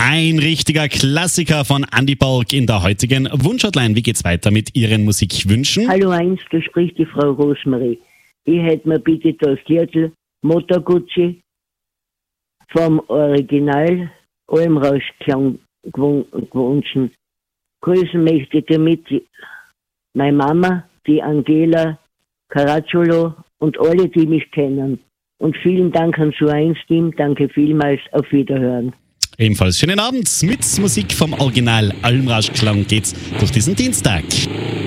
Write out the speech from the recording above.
Ein richtiger Klassiker von Andy Borg in der heutigen Wunschhotline. Wie geht's weiter mit Ihren Musikwünschen? Hallo eins, da spricht die Frau Rosmarie. Ich hätte mir bitte das Liedl Motorgucci vom Original Almrauschklang gewünscht. Grüßen möchte ich damit meine Mama, die Angela Caracciolo und alle, die mich kennen. Und vielen Dank an so ein Team. Danke vielmals. Auf Wiederhören. Ebenfalls schönen Abend. Mit Musik vom Original Almrauschklang geht's durch diesen Dienstag.